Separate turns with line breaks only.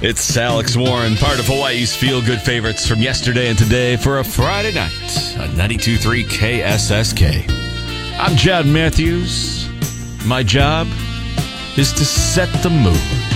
It's Alex Warren, part of Hawaii's feel-good favorites from yesterday and today for a Friday night on 92.3 KSSK. I'm John Matthews. My job is to set the mood.